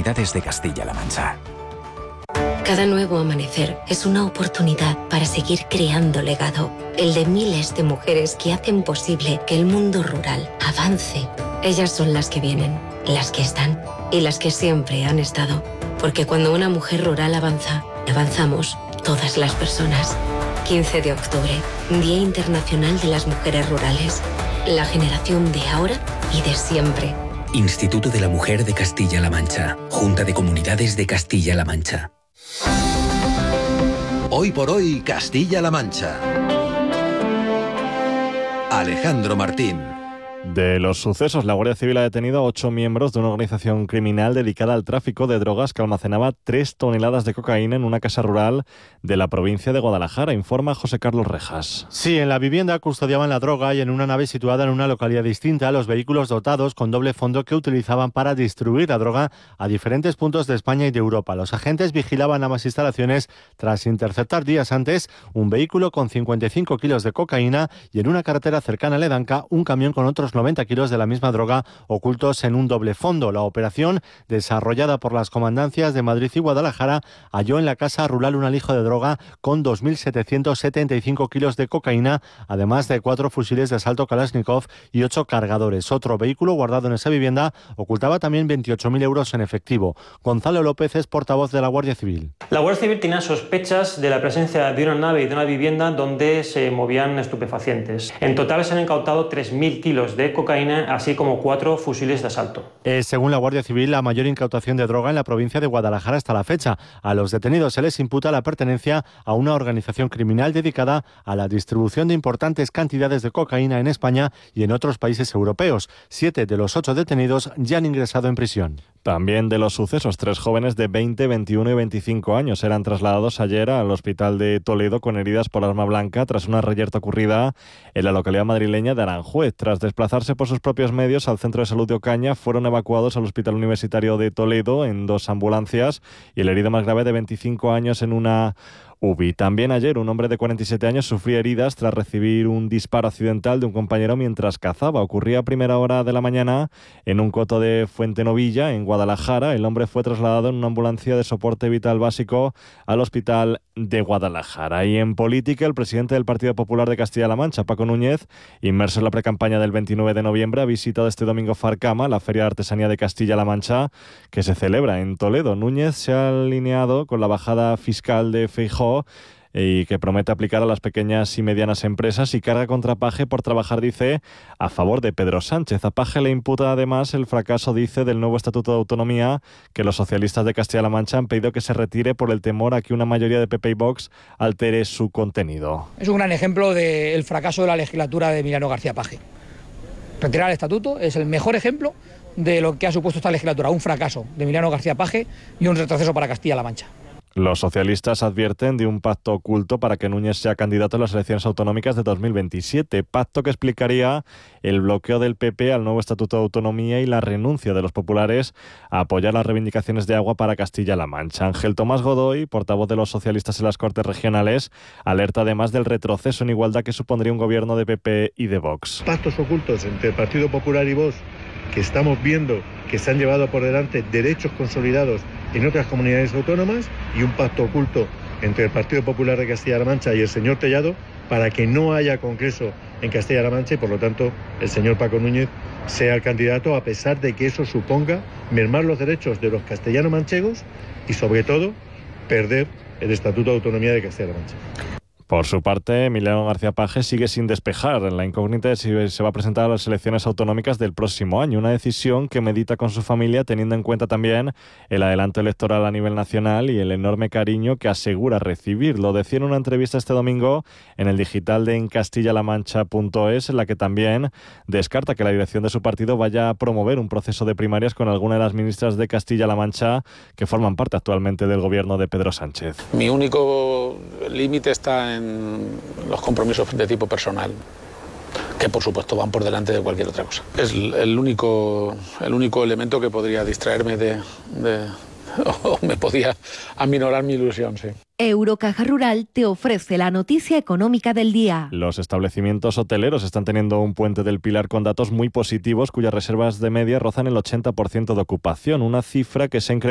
Comunidades de Castilla-La Mancha. Cada nuevo amanecer es una oportunidad para seguir creando legado, el de miles de mujeres que hacen posible que el mundo rural avance. Ellas son las que vienen, las que están y las que siempre han estado. Porque cuando una mujer rural avanza, avanzamos todas las personas. 15 de octubre, Día Internacional de las Mujeres Rurales. La generación de ahora y de siempre. Instituto de la Mujer de Castilla-La Mancha. Junta de Comunidades de Castilla-La Mancha. Hoy por hoy, Castilla-La Mancha. Alejandro Martín. De los sucesos, la Guardia Civil ha detenido a 8 miembros de una organización criminal dedicada al tráfico de drogas que almacenaba 3 toneladas de cocaína en una casa rural de la provincia de Guadalajara, informa José Carlos Rejas. Sí, en la vivienda custodiaban la droga y en una nave situada en una localidad distinta, los vehículos dotados con doble fondo que utilizaban para distribuir la droga a diferentes puntos de España y de Europa. Los agentes vigilaban ambas instalaciones tras interceptar días antes un vehículo con 55 kilos de cocaína y en una carretera cercana a Ledanca un camión con otros 90 kilos de la misma droga ocultos en un doble fondo. La operación, desarrollada por las comandancias de Madrid y Guadalajara, halló en la casa rural un alijo de droga con 2.775 kilos de cocaína, además de 4 fusiles de asalto Kalashnikov y 8 cargadores. Otro vehículo guardado en esa vivienda ocultaba también 28.000 euros en efectivo. Gonzalo López es portavoz de la Guardia Civil. La Guardia Civil tenía sospechas de la presencia de una nave y de una vivienda donde se movían estupefacientes. En total se han incautado 3.000 kilos de cocaína, así como 4 fusiles de asalto. Según la Guardia Civil, la mayor incautación de droga en la provincia de Guadalajara hasta la fecha. A los detenidos se les imputa la pertenencia a una organización criminal dedicada a la distribución de importantes cantidades de cocaína en España y en otros países europeos. 7 de los 8 detenidos ya han ingresado en prisión. También de los sucesos, 3 jóvenes de 20, 21 y 25 años eran trasladados ayer al hospital de Toledo con heridas por arma blanca tras una reyerta ocurrida en la localidad madrileña de Aranjuez. Tras desplazarse por sus propios medios al centro de salud de Ocaña, fueron evacuados al Hospital Universitario de Toledo en 2 ambulancias y el herido más grave de 25 años en una UBI. También ayer un hombre de 47 años sufrió heridas tras recibir un disparo accidental de un compañero mientras cazaba. Ocurría a primera hora de la mañana en un coto de Fuentenovilla, en Guadalajara. El hombre fue trasladado en una ambulancia de soporte vital básico al Hospital de Guadalajara. Y en política, el presidente del Partido Popular de Castilla-La Mancha, Paco Núñez, inmerso en la precampaña del 29 de noviembre, ha visitado este domingo Farcama, la Feria de Artesanía de Castilla-La Mancha, que se celebra en Toledo. Núñez se ha alineado con la bajada fiscal de Feijóo y que promete aplicar a las pequeñas y medianas empresas y carga contra Paje por trabajar, dice, a favor de Pedro Sánchez. A Paje le imputa además el fracaso, dice, del nuevo Estatuto de Autonomía que los socialistas de Castilla-La Mancha han pedido que se retire por el temor a que una mayoría de PP y Vox altere su contenido. Es un gran ejemplo del fracaso de la legislatura de Emiliano García Paje. Retirar el Estatuto es el mejor ejemplo de lo que ha supuesto esta legislatura, un fracaso de Emiliano García Paje y un retroceso para Castilla-La Mancha. Los socialistas advierten de un pacto oculto para que Núñez sea candidato en las elecciones autonómicas de 2027, pacto que explicaría el bloqueo del PP al nuevo Estatuto de Autonomía y la renuncia de los populares a apoyar las reivindicaciones de agua para Castilla-La Mancha. Ángel Tomás Godoy, portavoz de los socialistas en las Cortes Regionales, alerta además del retroceso en igualdad que supondría un gobierno de PP y de Vox. Pactos ocultos entre el Partido Popular y Vox, que estamos viendo que se han llevado por delante derechos consolidados en otras comunidades autónomas, y un pacto oculto entre el Partido Popular de Castilla-La Mancha y el señor Tellado para que no haya congreso en Castilla-La Mancha y por lo tanto el señor Paco Núñez sea el candidato, a pesar de que eso suponga mermar los derechos de los castellano-manchegos y sobre todo perder el Estatuto de Autonomía de Castilla-La Mancha. Por su parte, Emiliano García Paje sigue sin despejar la incógnita de si se va a presentar a las elecciones autonómicas del próximo año, una decisión que medita con su familia teniendo en cuenta también el adelanto electoral a nivel nacional y el enorme cariño que asegura recibir. Lo decía en una entrevista este domingo en el digital de encastillalamancha.es, en la que también descarta que la dirección de su partido vaya a promover un proceso de primarias con alguna de las ministras de Castilla-La Mancha que forman parte actualmente del gobierno de Pedro Sánchez. Mi único límite está en los compromisos de tipo personal, que por supuesto van por delante de cualquier otra cosa. Es el único elemento que podría distraerme o me podía aminorar mi ilusión, sí. Eurocaja Rural te ofrece la noticia económica del día. Los establecimientos hoteleros están teniendo un puente del Pilar con datos muy positivos, cuyas reservas de media rozan el 80% de ocupación, una cifra que se